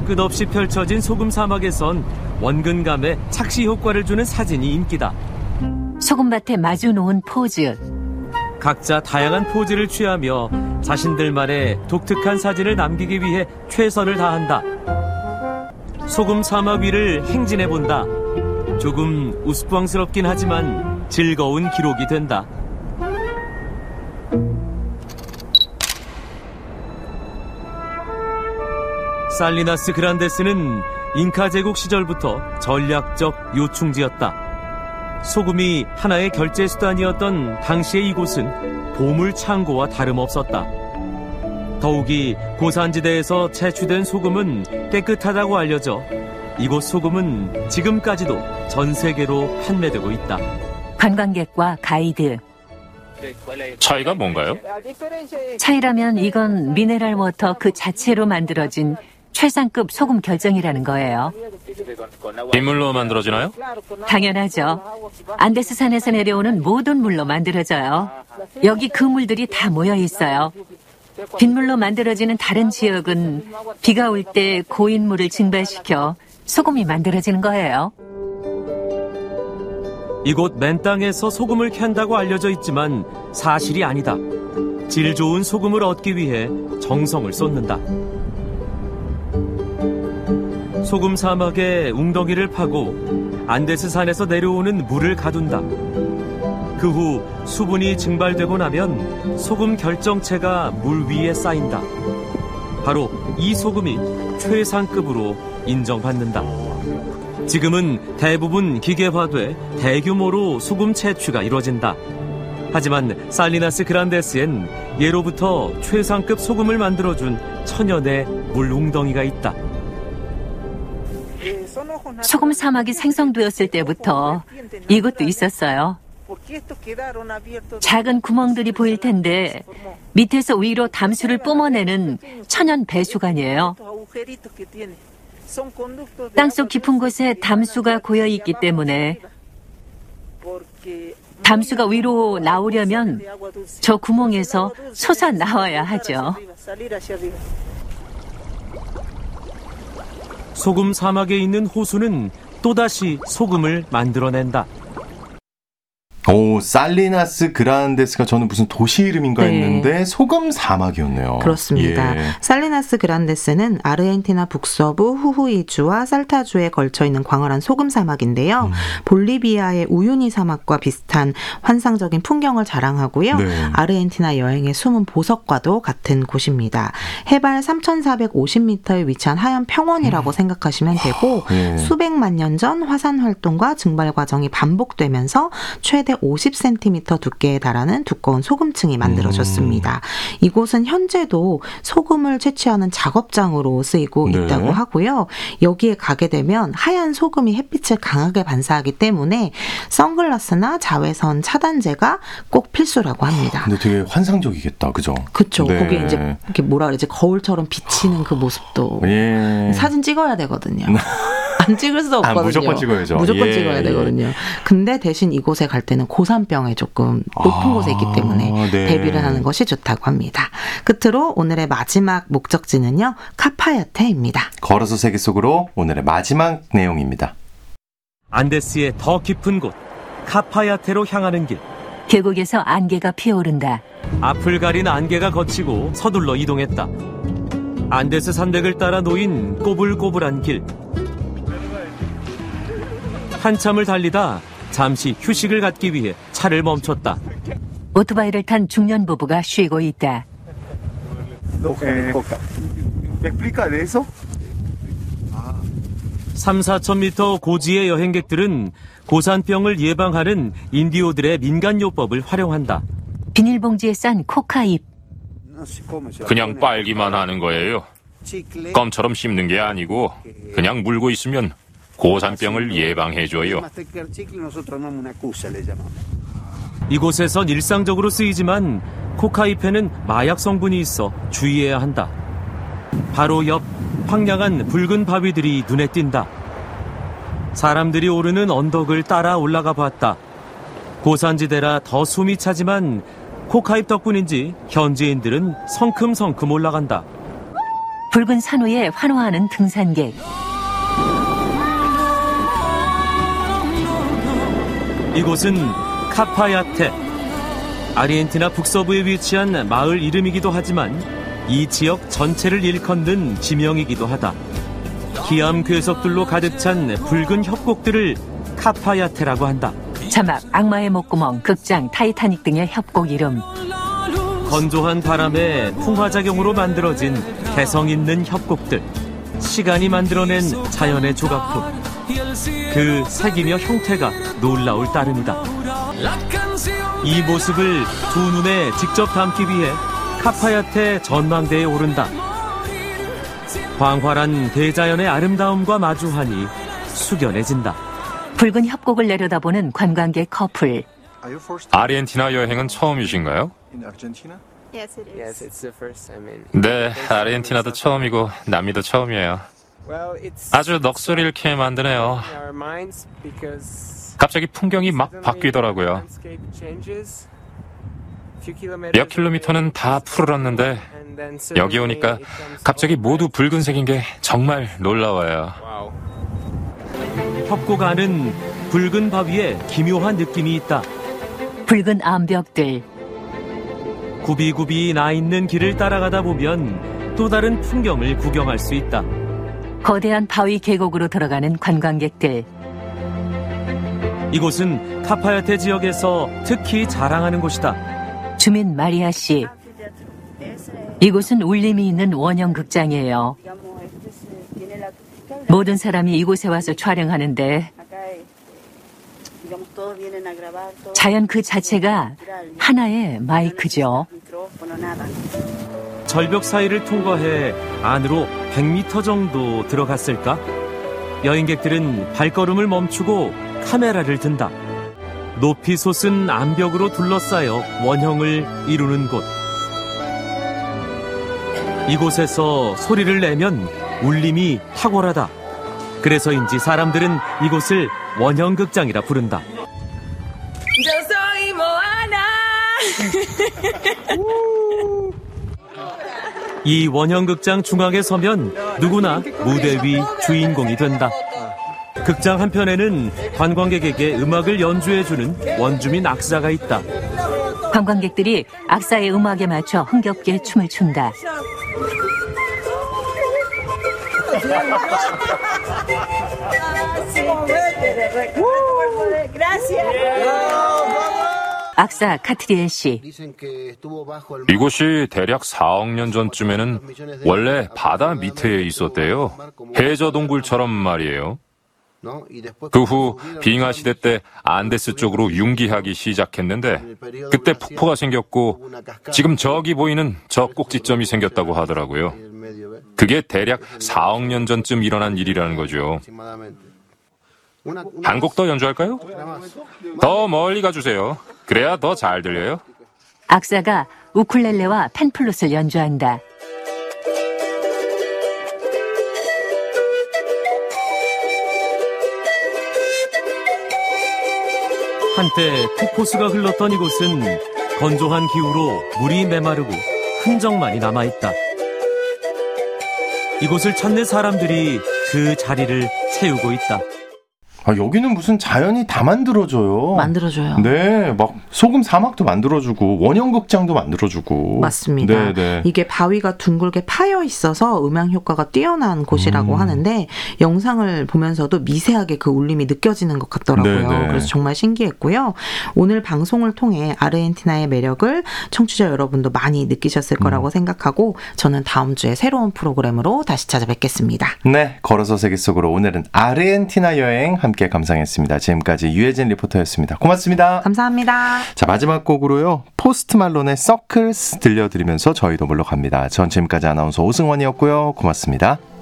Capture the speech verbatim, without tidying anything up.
끝없이 펼쳐진 소금 사막에선 원근감에 착시 효과를 주는 사진이 인기다. 소금밭에 마주 놓은 포즈. 각자 다양한 포즈를 취하며 자신들만의 독특한 사진을 남기기 위해 최선을 다한다. 소금 사막 위를 행진해본다. 조금 우스꽝스럽긴 하지만 즐거운 기록이 된다. 살리나스 그란데스는 잉카 제국 시절부터 전략적 요충지였다. 소금이 하나의 결제 수단이었던 당시의 이곳은 보물 창고와 다름없었다. 더욱이 고산지대에서 채취된 소금은 깨끗하다고 알려져 이곳 소금은 지금까지도 전 세계로 판매되고 있다. 관광객과 가이드. 차이가 뭔가요? 차이라면 이건 미네랄 워터 그 자체로 만들어진 최상급 소금 결정이라는 거예요. 빗물로 만들어지나요? 당연하죠. 안데스 산에서 내려오는 모든 물로 만들어져요. 여기 그 물들이 다 모여 있어요. 빗물로 만들어지는 다른 지역은 비가 올 때 고인 물을 증발시켜 소금이 만들어지는 거예요. 이곳 맨 땅에서 소금을 캔다고 알려져 있지만 사실이 아니다. 질 좋은 소금을 얻기 위해 정성을 쏟는다. 소금 사막에 웅덩이를 파고 안데스 산에서 내려오는 물을 가둔다. 그 후 수분이 증발되고 나면 소금 결정체가 물 위에 쌓인다. 바로 이 소금이 최상급으로 인정받는다. 지금은 대부분 기계화돼 대규모로 소금 채취가 이루어진다. 하지만 살리나스 그란데스엔 예로부터 최상급 소금을 만들어준 천연의 물 웅덩이가 있다. 소금 사막이 생성되었을 때부터 이것도 있었어요. 작은 구멍들이 보일 텐데 밑에서 위로 담수를 뿜어내는 천연 배수관이에요. 땅속 깊은 곳에 담수가 고여 있기 때문에 담수가 위로 나오려면 저 구멍에서 솟아 나와야 하죠. 소금 사막에 있는 호수는 또다시 소금을 만들어낸다. 오, 살리나스 그란데스가 저는 무슨 도시 이름인가 네. 했는데 소금 사막이었네요. 그렇습니다. 예. 살리나스 그란데스는 아르헨티나 북서부 후후이주와 살타주에 걸쳐 있는 광활한 소금 사막인데요. 음. 볼리비아의 우유니 사막과 비슷한 환상적인 풍경을 자랑하고요. 네. 아르헨티나 여행의 숨은 보석과도 같은 곳입니다. 해발 삼천사백오십 미터에 위치한 하얀 평원이라고 음. 생각하시면 되고 예. 수백만 년 전 화산 활동과 증발 과정이 반복되면서 최대 오십 센티미터 두께에 달하는 두꺼운 소금층이 만들어졌습니다. 음. 이곳은 현재도 소금을 채취하는 작업장으로 쓰이고 네. 있다고 하고요. 여기에 가게 되면 하얀 소금이 햇빛을 강하게 반사하기 때문에 선글라스나 자외선 차단제가 꼭 필수라고 합니다. 근데 되게 환상적이겠다, 그죠? 그렇죠. 네. 거기에 이제 이렇게 뭐라 그러지 거울처럼 비치는 그 모습도 예. 사진 찍어야 되거든요. 안 찍을 수 없거든요. 아, 무조건 찍어야죠. 무조건 예, 찍어야 예. 되거든요. 근데 대신 이곳에 갈 때는 고산병에 조금 높은 아, 곳에 있기 때문에 네. 대비를 하는 것이 좋다고 합니다. 끝으로 오늘의 마지막 목적지는요. 카파야테입니다. 걸어서 세계 속으로 오늘의 마지막 내용입니다. 안데스의 더 깊은 곳 카파야테로 향하는 길. 계곡에서 안개가 피어오른다. 앞을 가린 안개가 걷히고 서둘러 이동했다. 안데스 산맥을 따라 놓인 꼬불꼬불한 길. 한참을 달리다 잠시 휴식을 갖기 위해 차를 멈췄다. 오토바이를 탄 중년 부부가 쉬고 있다. 삼, 사천 미터 고지의 여행객들은 고산병을 예방하는 인디오들의 민간요법을 활용한다. 비닐봉지에 싼 코카잎. 그냥 빨기만 하는 거예요. 껌처럼 씹는 게 아니고 그냥 물고 있으면 고산병을 예방해줘요. 이곳에선 일상적으로 쓰이지만 코카잎에는 마약 성분이 있어 주의해야 한다. 바로 옆 황량한 붉은 바위들이 눈에 띈다. 사람들이 오르는 언덕을 따라 올라가 봤다. 고산지대라 더 숨이 차지만 코카잎 덕분인지 현지인들은 성큼성큼 올라간다. 붉은 산 위에 환호하는 등산객. 이곳은 카파야테. 아르헨티나 북서부에 위치한 마을 이름이기도 하지만 이 지역 전체를 일컫는 지명이기도 하다. 기암 괴석들로 가득 찬 붉은 협곡들을 카파야테라고 한다. 자막 악마의 목구멍, 극장, 타이타닉 등의 협곡 이름. 건조한 바람에 풍화작용으로 만들어진 개성 있는 협곡들. 시간이 만들어낸 자연의 조각품. 그 색이며 형태가 놀라울 따름이다. 이 모습을 두 눈에 직접 담기 위해 카파야테 전망대에 오른다. 광활한 대자연의 아름다움과 마주하니 숙연해진다. 붉은 협곡을 내려다보는 관광객 커플. 아르헨티나 여행은 처음이신가요? 네, 아르헨티나도 처음이고 남미도 처음이에요. 아주 넋을 잃게 만드네요. 갑자기 풍경이 막 바뀌더라고요. 몇 킬로미터는 다 푸르렀는데 여기 오니까 갑자기 모두 붉은색인 게 정말 놀라워요. 협곡 안은 붉은 바위에 기묘한 느낌이 있다. 붉은 암벽들. 굽이굽이 나 있는 길을 따라가다 보면 또 다른 풍경을 구경할 수 있다. 거대한 바위 계곡으로 들어가는 관광객들. 이곳은 카파야테 지역에서 특히 자랑하는 곳이다. 주민 마리아 씨. 이곳은 울림이 있는 원형 극장이에요. 모든 사람이 이곳에 와서 촬영하는데 자연 그 자체가 하나의 마이크죠. 절벽 사이를 통과해 안으로 백 미터 정도 들어갔을까? 여행객들은 발걸음을 멈추고 카메라를 든다. 높이 솟은 암벽으로 둘러싸여 원형을 이루는 곳. 이곳에서 소리를 내면 울림이 탁월하다. 그래서인지 사람들은 이곳을 원형극장이라 부른다. 이 원형극장 중앙에 서면 누구나 무대 위 주인공이 된다. 극장 한편에는 관광객에게 음악을 연주해주는 원주민 악사가 있다. 관광객들이 악사의 음악에 맞춰 흥겹게 춤을 춘다. 악사 카트리엘 씨. 이곳이 대략 사억 년 전쯤에는 원래 바다 밑에 있었대요. 해저 동굴처럼 말이에요. 그 후 빙하 시대 때 안데스 쪽으로 융기하기 시작했는데 그때 폭포가 생겼고 지금 저기 보이는 저 꼭지점이 생겼다고 하더라고요. 그게 대략 사억 년 전쯤 일어난 일이라는 거죠. 한 곡 더 연주할까요? 더 멀리 가주세요. 그래야 더 잘 들려요. 악사가 우쿨렐레와 펜플룻을 연주한다. 한때 폭포수가 흘렀던 이곳은 건조한 기후로 물이 메마르고 흔적만이 남아있다. 이곳을 찾는 사람들이 그 자리를 채우고 있다. 아, 여기는 무슨 자연이 다 만들어줘요. 만들어줘요. 네, 막 소금 사막도 만들어주고 원형 극장도 만들어주고. 맞습니다. 네, 네. 이게 바위가 둥글게 파여 있어서 음향 효과가 뛰어난 곳이라고 음. 하는데 영상을 보면서도 미세하게 그 울림이 느껴지는 것 같더라고요. 네, 네. 그래서 정말 신기했고요. 오늘 방송을 통해 아르헨티나의 매력을 청취자 여러분도 많이 느끼셨을 거라고 음. 생각하고 저는 다음 주에 새로운 프로그램으로 다시 찾아뵙겠습니다. 네, 걸어서 세계 속으로 오늘은 아르헨티나 여행 함께 감상했습니다. 지금까지 유혜진 리포터였습니다. 고맙습니다. 감사합니다. 자, 마지막 곡으로요. 포스트 말론의 서클스 들려드리면서 저희도 물러갑니다. 전 지금까지 아나운서 오승원이었고요. 고맙습니다.